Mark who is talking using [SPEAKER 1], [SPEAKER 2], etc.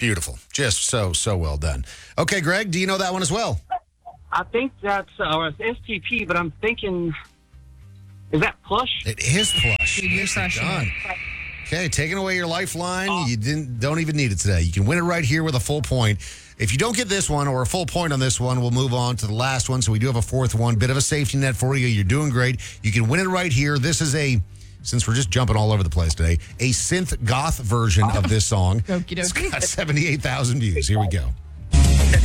[SPEAKER 1] Beautiful. Just so well done. Okay, Greg, do you know that one as well?
[SPEAKER 2] I think that's STP, but I'm thinking, is that Plush?
[SPEAKER 1] It is Plush.
[SPEAKER 3] Dude, you're crushing it.
[SPEAKER 1] Okay, taking away your lifeline. You don't even need it today. You can win it right here with a full point. If you don't get this one or a full point on this one, we'll move on to the last one. So we do have a fourth one. Bit of a safety net for you. You're doing great. You can win it right here. This is since we're just jumping all over the place today, a synth goth version of this song.
[SPEAKER 3] Okie dokie.
[SPEAKER 1] It's got 78,000 views. Here we go.